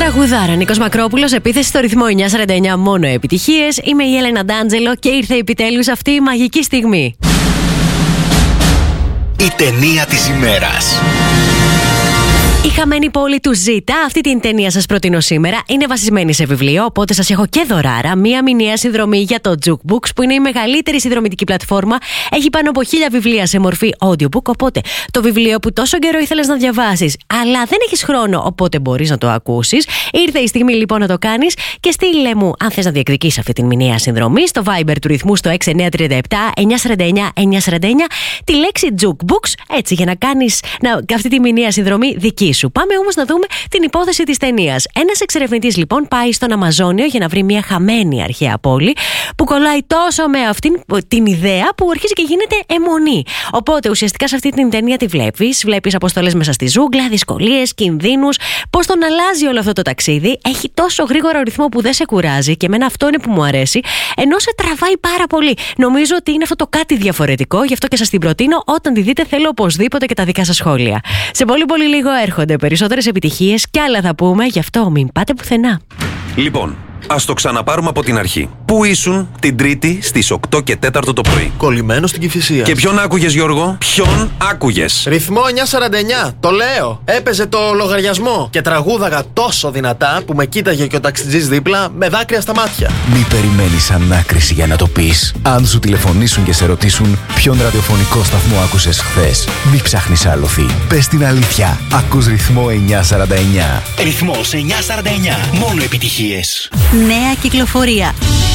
Τραγουδάρα Νίκος Μακρόπουλος, επίθεση στο ρυθμό 949, μόνο επιτυχίες. Είμαι η Έλενα Ντάντζελο και ήρθε επιτέλους αυτή η μαγική στιγμή. Η ταινία της ημέρας. Η χαμένη πόλη του Ζήτα, αυτή την ταινία σας προτείνω σήμερα. Είναι βασισμένη σε βιβλίο, οπότε σας έχω και δωράρα. Μία μηνιαία συνδρομή για το Jukebooks, που είναι η μεγαλύτερη συνδρομητική πλατφόρμα. Έχει πάνω από 1000 βιβλία σε μορφή audiobook. Οπότε το βιβλίο που τόσο καιρό ήθελες να διαβάσεις, αλλά δεν έχεις χρόνο, οπότε μπορείς να το ακούσεις. Ήρθε η στιγμή λοιπόν να το κάνεις και στείλε μου, αν θες να διεκδικήσεις αυτή την μηνιαία συνδρομή, στο Viber του ρυθμού στο 6937 949 949 τη λέξη Jukebooks, έτσι για να κάνεις αυτή τη μηνιαία συνδρομή δική σου. Πάμε όμως να δούμε την υπόθεση της ταινίας. Ένας εξερευνητής λοιπόν πάει στον Αμαζόνιο για να βρει μια χαμένη αρχαία πόλη που κολλάει τόσο με αυτήν την ιδέα που αρχίζει και γίνεται αιμονή. Οπότε ουσιαστικά σε αυτή την ταινία τη βλέπεις αποστολές μέσα στη ζούγκλα, δυσκολίες, κινδύνους, πώς τον αλλάζει όλο αυτό το ταξίδι. Έχει τόσο γρήγορο ρυθμό που δεν σε κουράζει και εμένα αυτό είναι που μου αρέσει, ενώ σε τραβάει πάρα πολύ. Νομίζω ότι είναι αυτό το κάτι διαφορετικό, γι' αυτό και σας την προτείνω. Όταν τη δείτε θέλω οπωσδήποτε και τα δικά σας σχόλια. Σε πολύ πολύ λίγο έρχονται περισσότερες επιτυχίες και άλλα θα πούμε, γι' αυτό μην πάτε πουθενά. Λοιπόν, ας το ξαναπάρουμε από την αρχή. Πού ήσουν την Τρίτη στις 8 και 4 το πρωί? Κολλημένο στην Κηφισία. Και ποιον άκουγες, Γιώργο? Ποιον άκουγες? Ρυθμό 949, το λέω. Έπαιζε το λογαριασμό και τραγούδαγα τόσο δυνατά που με κοίταγε και ο ταξιτζής δίπλα με δάκρυα στα μάτια. Μη περιμένεις ανάκριση για να το πεις. Αν σου τηλεφωνήσουν και σε ρωτήσουν ποιον ραδιοφωνικό σταθμό άκουσες χθες, μη ψάχνεις άλοθη. Πες την αλήθεια. Ακούς ρυθμό 949. Ρυθμός 949. Μόνο επιτυχίες. Νέα κυκλοφορία.